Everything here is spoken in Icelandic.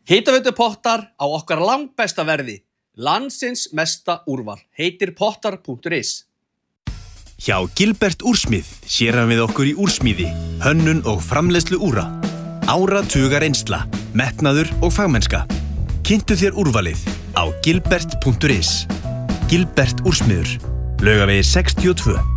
Hitaveitupottar á okkar langbesta verði. Landsins mesta úrval. Heitir pottar.is. Hjá Gilbert úrsmið sérum við okkur í úrsmíði, hönnun og framleiðslu úra. Áratuga reynsla, metnaður og fagmennska. Kynntu þér úrvalið á gilbert.is. Gilbert úrsmiður, Laugavegi 62.